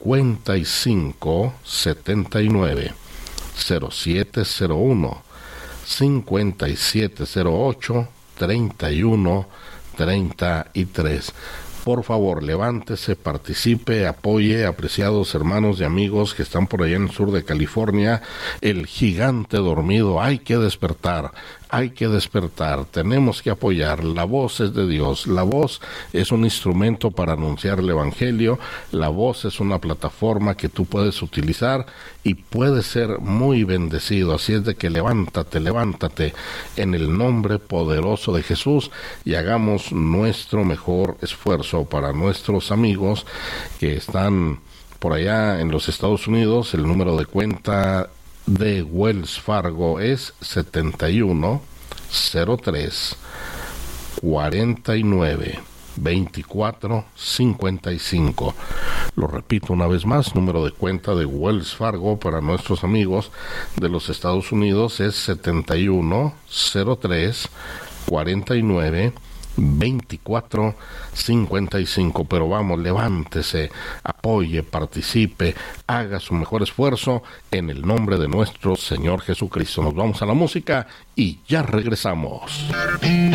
5579, 0701 5708 3133. Por favor, levántese, participe, apoye, apreciados hermanos y amigos que están por allá en el sur de California. El gigante dormido, hay que despertar, tenemos que apoyar. La voz es de Dios, la voz es un instrumento para anunciar el Evangelio, la voz es una plataforma que tú puedes utilizar y puedes ser muy bendecido. Así es de que levántate en el nombre poderoso de Jesús y hagamos nuestro mejor esfuerzo para nuestros amigos que están por allá en los Estados Unidos. El número de cuenta de Wells Fargo es 7103 49 24 55. Lo repito una vez más, número de cuenta de Wells Fargo para nuestros amigos de los Estados Unidos es 7103 49 2455. Pero vamos, levántese, apoye, participe, haga su mejor esfuerzo en el nombre de nuestro Señor Jesucristo. Nos vamos a la música y ya regresamos.